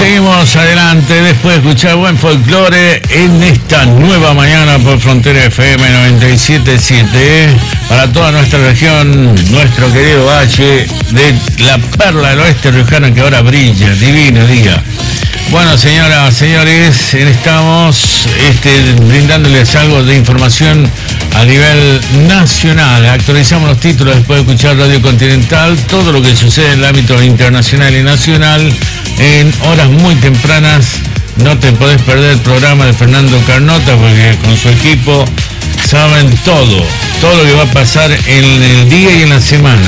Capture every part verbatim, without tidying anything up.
seguimos adelante después de escuchar buen folclore en esta nueva mañana por Frontera F M noventa y siete punto siete para toda nuestra región, nuestro querido valle de la perla del oeste riojano que ahora brilla, divino día. Bueno, señoras, señores, estamos este, brindándoles algo de información a nivel nacional. Actualizamos los títulos después de escuchar Radio Continental, todo lo que sucede en el ámbito internacional y nacional en horas muy tempranas. No te podés perder el programa de Fernando Carnota porque con su equipo saben todo, todo lo que va a pasar en el día y en la semana.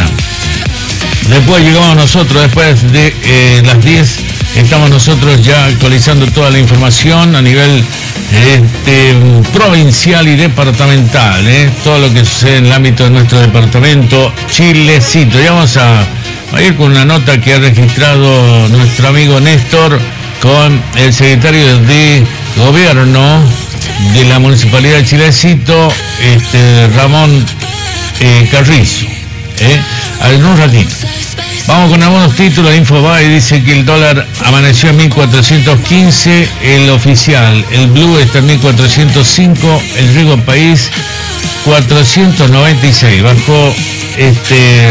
Después llegamos nosotros, después de eh, las diez, estamos nosotros ya actualizando toda la información a nivel este, provincial y departamental, ¿eh? Todo lo que sucede en el ámbito de nuestro departamento Chilecito. Ya vamos a, a ir con una nota que ha registrado nuestro amigo Néstor con el secretario de Gobierno de la Municipalidad de Chilecito, este, Ramón eh, Carrizo. ¿eh? En un ratito. Vamos con algunos títulos de Infobae. Dice que el dólar amaneció en mil cuatrocientos quince, el oficial, el blue está en mil cuatrocientos cinco, el Riego País cuatrocientos noventa y seis, bajó este,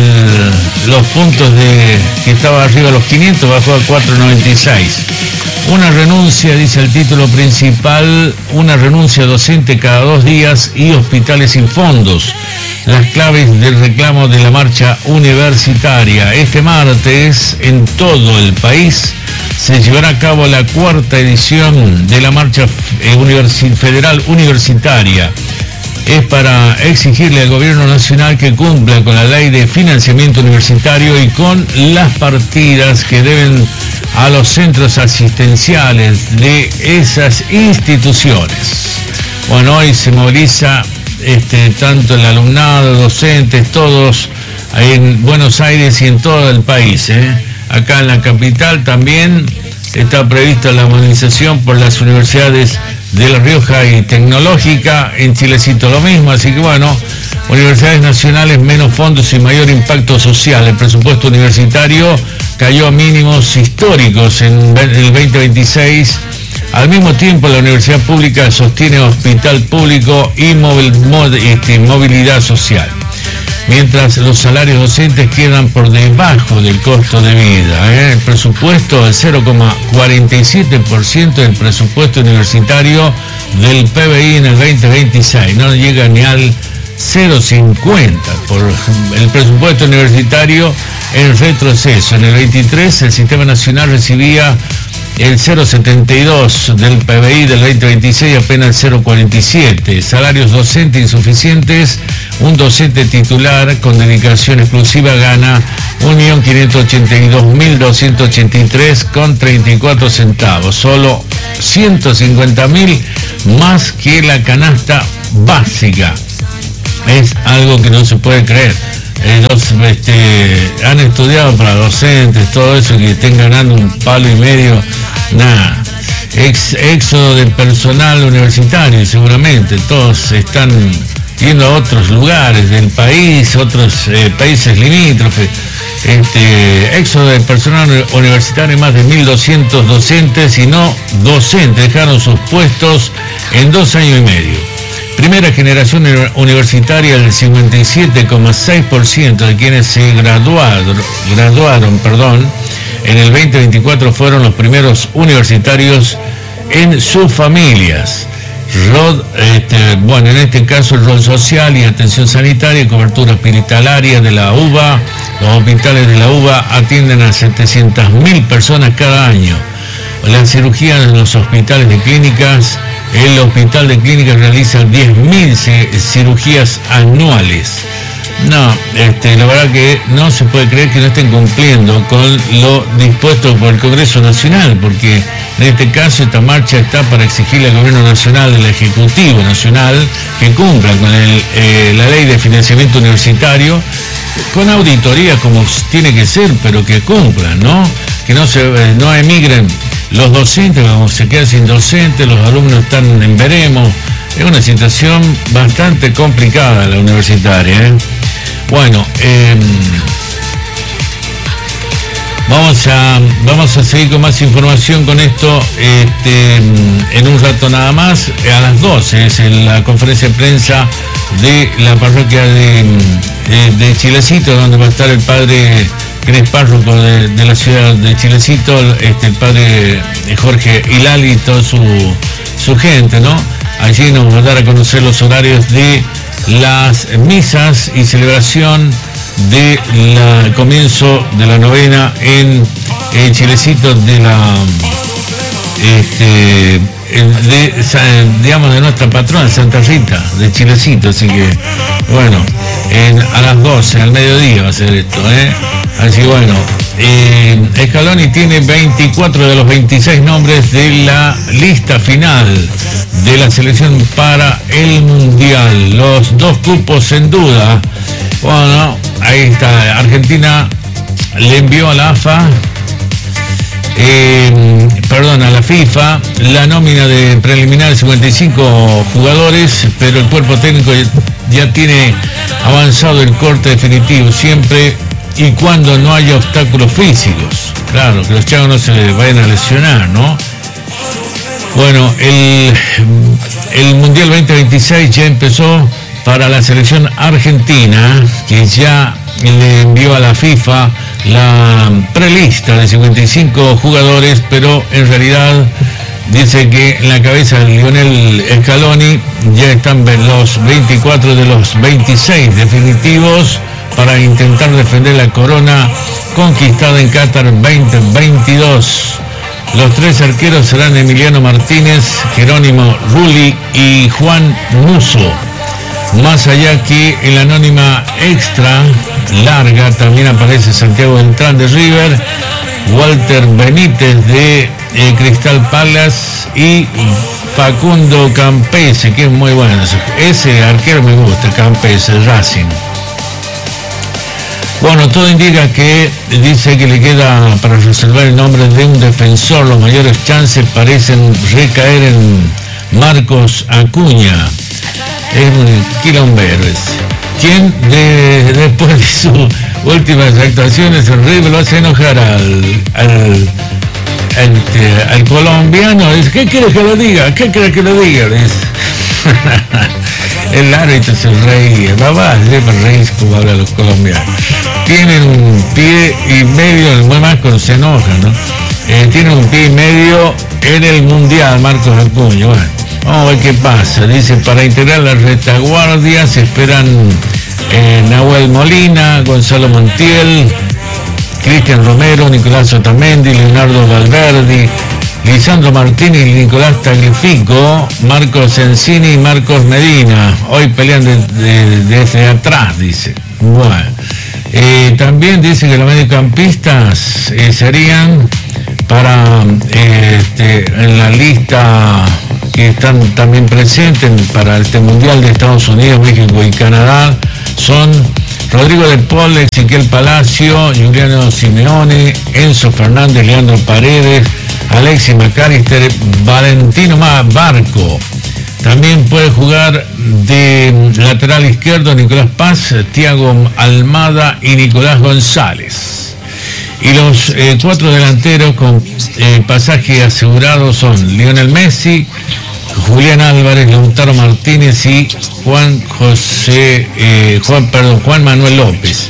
el, los puntos de que estaba arriba de los quinientos, bajó a cuatrocientos noventa y seis. Una renuncia, dice el título principal, una renuncia docente cada dos días y hospitales sin fondos. Las claves del reclamo de la marcha universitaria. Este martes, en todo el país, se llevará a cabo la cuarta edición de la marcha universi- federal universitaria. Es para exigirle al gobierno nacional que cumpla con la ley de financiamiento universitario y con las partidas que deben a los centros asistenciales de esas instituciones. Bueno, hoy se moviliza este, tanto el alumnado, docentes, todos en Buenos Aires y en todo el país. ¿eh? Acá en la capital también está prevista la movilización por las universidades de La Rioja y Tecnológica, en Chilecito lo mismo, así que bueno, universidades nacionales, menos fondos y mayor impacto social. El presupuesto universitario cayó a mínimos históricos en el veinte veintiséis. Al mismo tiempo, la universidad pública sostiene hospital público y móvil, mod, este, movilidad social, mientras los salarios docentes quedan por debajo del costo de vida. ¿eh? El presupuesto del cero coma cuarenta y siete por ciento del presupuesto universitario del P B I en el veinte veintiséis, no llega ni al cero coma cincuenta por el presupuesto universitario en retroceso. En el veintitrés el Sistema Nacional recibía el cero coma setenta y dos del P B I del veinte veintiséis, apenas el cero coma cuarenta y siete. Salarios docentes insuficientes. Un docente titular con dedicación exclusiva gana un millón quinientos ochenta y dos mil doscientos ochenta y tres con treinta y cuatro centavos. Solo ciento cincuenta mil más que la canasta básica. Es algo que no se puede creer. Eh, los, este, han estudiado para docentes, todo eso, que estén ganando un palo y medio, nada. Ex, éxodo del personal universitario, seguramente, todos están yendo a otros lugares del país, otros eh, países limítrofes. Este, éxodo del personal universitario, más de mil doscientos docentes y no docentes dejaron sus puestos en dos años y medio. Primera generación universitaria, el cincuenta y siete coma seis por ciento de quienes se graduaron, graduaron perdón, en el veinte veinticuatro fueron los primeros universitarios en sus familias. Rod, este, bueno, en este caso el rol social y atención sanitaria y cobertura hospitalaria de la U B A. Los hospitales de la U B A atienden a setecientas mil personas cada año. Las cirugías en los hospitales de clínicas, el hospital de clínicas realiza diez mil cirugías anuales. No, este, la verdad que no se puede creer que no estén cumpliendo con lo dispuesto por el Congreso Nacional, porque en este caso esta marcha está para exigirle al Gobierno Nacional, al Ejecutivo Nacional, que cumpla con el, eh, la ley de financiamiento universitario, con auditoría como tiene que ser, pero que cumplan, ¿no? Que no se eh, no emigren los docentes, vamos, se quedan sin docentes, los alumnos están en veremos. Es una situación bastante complicada la universitaria, ¿eh? Bueno, eh, Vamos a, vamos a seguir con más información con esto este, en un rato nada más. A las doce es en la conferencia de prensa de la parroquia de, de, de Chilecito, donde va a estar el padre, que es párroco de, de la ciudad de Chilecito, este, el padre Jorge Hilali y toda su, su gente, ¿no? Allí nos va a dar a conocer los horarios de las misas y celebración del comienzo de la novena en, en Chilecito de la este, de, digamos de nuestra patrona Santa Rita de Chilecito, así que bueno, en, a las doce al mediodía va a ser esto, ¿eh? Así bueno, eh, Scaloni tiene veinticuatro de los veintiséis nombres de la lista final de la selección para el Mundial. Los dos cupos en duda. Bueno, ahí está. Argentina le envió a la A F A, eh, perdón, a la FIFA, la nómina de preliminar de cincuenta y cinco jugadores, pero el cuerpo técnico ya tiene avanzado el corte definitivo, siempre y cuando no haya obstáculos físicos. Claro, que los chavos no se les vayan a lesionar, ¿no? Bueno, el, el Mundial veinte veintiséis ya empezó para la selección argentina, que ya le envió a la FIFA la prelista de cincuenta y cinco jugadores, pero en realidad dice que en la cabeza de Lionel Scaloni ya están los veinticuatro de los veintiséis definitivos para intentar defender la corona conquistada en Qatar veinte veintidós. Los tres arqueros serán Emiliano Martínez, Jerónimo Rulli y Juan Musso. Más allá que en la anónima extra larga también aparece Santiago Beltrán de River, Walter Benítez de eh, Crystal Palace y Facundo Campese, que es muy bueno. Ese arquero me gusta, Campese, Racing. Bueno, todo indica que dice que le queda para reservar el nombre de un defensor. Los mayores chances parecen recaer en Marcos Acuña. Es un quilombero ese. Quien de, después de sus últimas actuaciones en River lo hace enojar al, al, al, al colombiano. Dice, ¿qué quiere que lo diga? ¿Qué quiere que lo diga? Dice. El árbitro se reía. Babá, siempre reís como hablan los colombianos. Tienen un pie y medio, el muy más cuando se enoja, ¿no? Eh, tiene un pie y medio en el Mundial, Marcos Acuña. Bueno, vamos a ver qué pasa. Dice, para integrar la retaguardia se esperan eh, Nahuel Molina, Gonzalo Montiel, Cristian Romero, Nicolás Otamendi, Leonardo Valverde, Lisandro Martínez, Nicolás Tagliafico, Marcos Sensini y Marcos Medina. Hoy pelean de, de, desde atrás, dice. Bueno, eh, también dice que los mediocampistas eh, serían para eh, este, en la lista que están también presentes para este Mundial de Estados Unidos, México y Canadá, son Rodrigo del Pol, Ezequiel Palacio, Juliano Simeone, Enzo Fernández, Leandro Paredes, Alexis McAllister, Valentino Barco. También puede jugar de lateral izquierdo Nicolás Paz, Thiago Almada y Nicolás González. Y los eh, cuatro delanteros con eh, pasaje asegurado son Lionel Messi, Julián Álvarez, Lautaro Martínez y Juan José, eh, Juan, perdón, Juan Manuel López.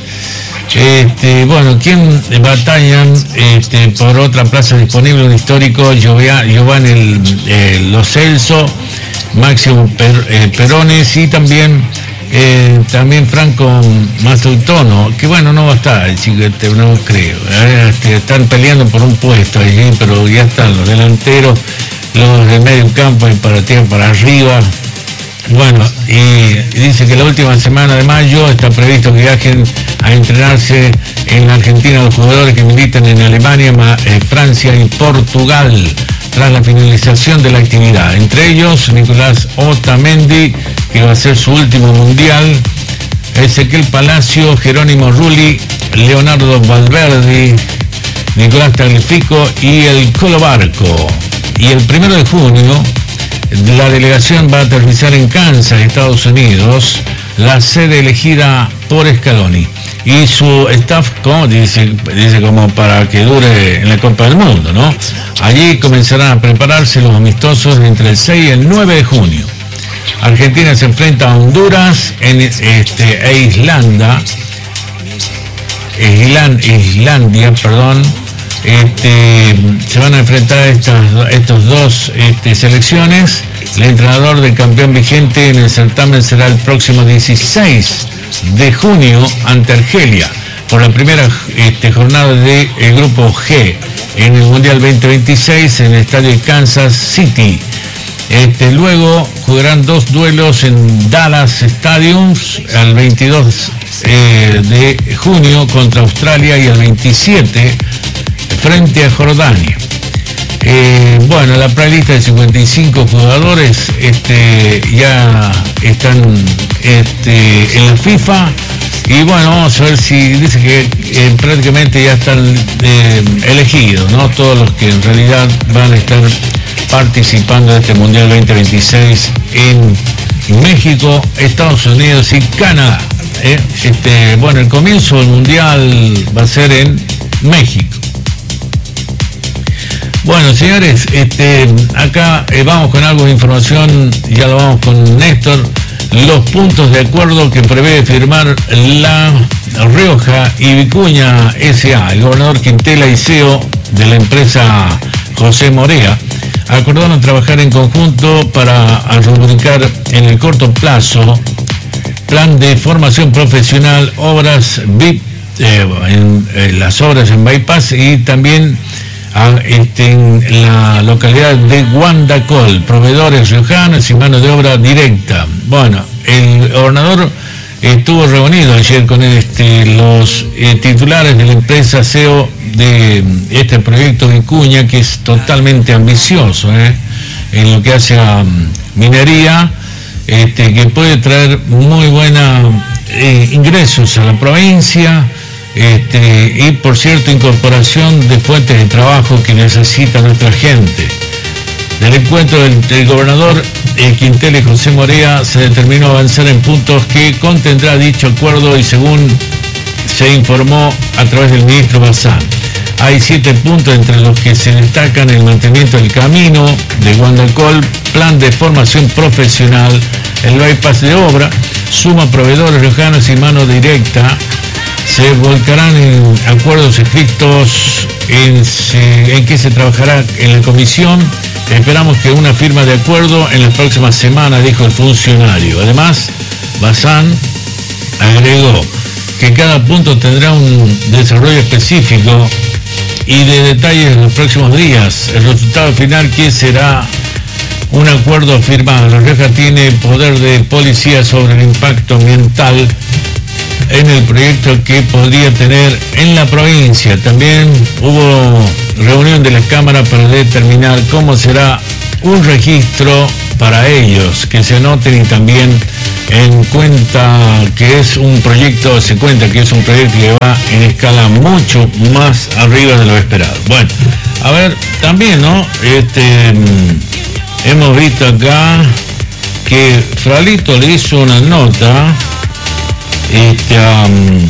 Este, bueno, ¿quién batallan este, por otra plaza disponible? Un histórico, Giovanni eh, Lo Celso, Máximo per, eh, Perones y también eh, también Franco Mastrutano, que bueno, no va a estar el chico este, no creo. Eh, este, están peleando por un puesto allí, pero ya están los delanteros, los de medio campo y para tirar para arriba. Bueno, y dice que la última semana de mayo está previsto que viajen a entrenarse en la Argentina los jugadores que militan en Alemania, eh, Francia y Portugal tras la finalización de la actividad. Entre ellos, Nicolás Otamendi, que va a ser su último mundial, Ezequiel Palacio, Jerónimo Rulli, Leonardo Valverde, Nicolás Tagliafico y el Colo Barco. Y el primero de junio, la delegación va a aterrizar en Kansas, Estados Unidos, la sede elegida por Scaloni. y su staff, como dice, dice como para que dure en la Copa del Mundo, ¿no? Allí comenzarán a prepararse los amistosos entre el seis y el nueve de junio. Argentina se enfrenta a Honduras en, este, e Islanda, Island, Islandia, perdón. Este, se van a enfrentar estas estos dos este, selecciones. El entrenador del campeón vigente en el certamen será el próximo dieciséis de junio ante Argelia por la primera este, jornada del grupo G en el Mundial veinte veintiséis en el estadio Kansas City. Este, luego jugarán dos duelos en Dallas Stadiums el veintidós eh, de junio contra Australia y el veintisiete frente a Jordania. Eh, bueno, la prelista de cincuenta y cinco jugadores este, ya están este, en la FIFA y bueno, vamos a ver si dice que eh, prácticamente ya están eh, elegidos, ¿no? Todos los que en realidad van a estar participando de este Mundial veinte veintiséis en México, Estados Unidos y Canadá. ¿eh? Este, bueno, el comienzo del Mundial va a ser en México. Bueno, señores, este, acá eh, vamos con algo de información, ya lo vamos con Néstor, los puntos de acuerdo que prevé firmar La Rioja y Vicuña S A El gobernador Quintela y C E O de la empresa José Morea acordaron trabajar en conjunto para rubricar en el corto plazo plan de formación profesional, obras V I P, eh, en, en las obras en Bypass y también A, este, en la localidad de Guandacol, proveedores riojanos y mano de obra directa. Bueno, el gobernador estuvo reunido ayer con este, los eh, titulares de la empresa C E O de este proyecto Vicuña, que es totalmente ambicioso eh, en lo que hace a minería, este, que puede traer muy buenos eh, ingresos a la provincia. Este, y por cierto, incorporación de fuentes de trabajo que necesita nuestra gente. Del encuentro del, del gobernador eh, Quintela y José Morea se determinó avanzar en puntos que contendrá dicho acuerdo y según se informó a través del ministro Bazán. Hay siete puntos entre los que se destacan el mantenimiento del camino de Guandacol, plan de formación profesional, el bypass de obra, suma proveedores riojanos y mano directa. Se volcarán en acuerdos escritos en, en que se trabajará en la comisión. Esperamos que una firma de acuerdo en las próximas semanas, dijo el funcionario. Además, Bazán agregó que cada punto tendrá un desarrollo específico y de detalles en los próximos días. El resultado final que será un acuerdo firmado. La Rioja tiene poder de policía sobre el impacto ambiental en el proyecto que podría tener en la provincia. También hubo reunión de la Cámara para determinar cómo será un registro para ellos, que se anoten y también en cuenta que es un proyecto, se cuenta que es un proyecto que va en escala mucho más arriba de lo esperado. Bueno, a ver, también, ¿no? Este, hemos visto acá que Fralito le hizo una nota. Este, um,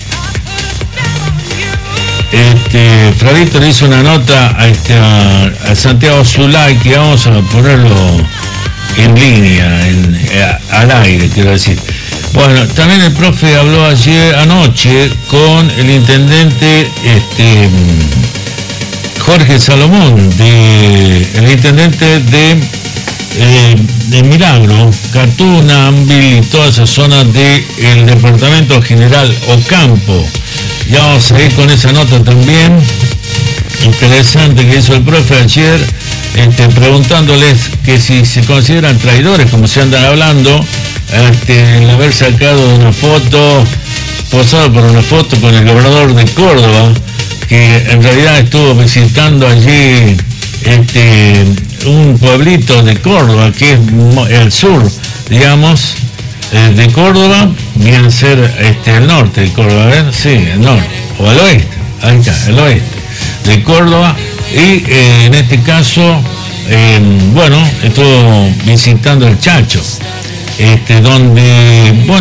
este, Fradito le hizo una nota a, este, a, a Santiago Zulay, que vamos a ponerlo en línea, en, a, al aire, quiero decir. Bueno, también el profe habló ayer, anoche, con el intendente este, Jorge Salomón, de, el intendente de Eh, de Milagro, Catuna, Ambil y toda esa zona del departamento general Ocampo. Ya vamos a ir con esa nota también interesante que hizo el profe ayer, este, preguntándoles que si se consideran traidores, como se andan hablando, este, el haber sacado una foto, posado por una foto con el gobernador de Córdoba, que en realidad estuvo visitando allí este, un pueblito de Córdoba, que es el sur, digamos, eh, de Córdoba, viene a ser este, el norte de Córdoba, a ver, sí, el norte, o el oeste, ahí está, el oeste de Córdoba, y eh, en este caso, eh, bueno, estuvo visitando el Chacho, este, donde, bueno,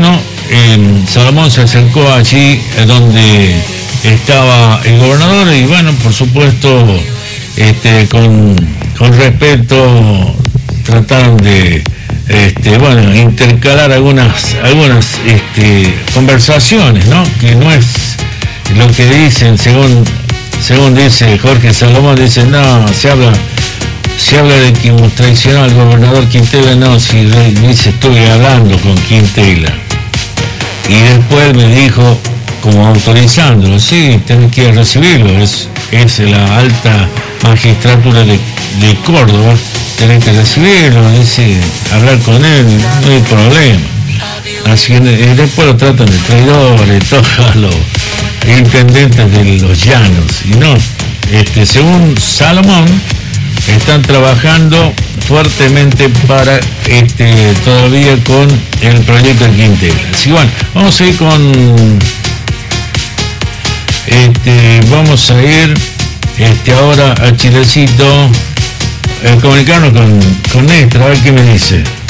eh, Salomón se acercó allí eh, donde estaba el gobernador y bueno, por supuesto, este, con, con respeto trataron de este, bueno, intercalar algunas, algunas este, conversaciones, ¿no? Que no es lo que dicen, según, según dice Jorge Salomón, dice, no, se habla, se habla de que traicionó al gobernador Quintela, no, si dice, estuve hablando con Quintela. Y después me dijo, como autorizándolo, sí, tenés que ir a recibirlo, es, es la alta magistratura de, de Córdoba, tenés que recibirlo, dice, hablar con él, no hay problema. Así que después lo tratan de traidores, todos los intendentes de los llanos, y no, este, según Salomón, están trabajando fuertemente para este todavía con el proyecto de Quintela. Así bueno, vamos a ir con este, vamos a ir este ahora a Chilecito, eh, comunicarnos con, con Néstor, a ver qué me dice.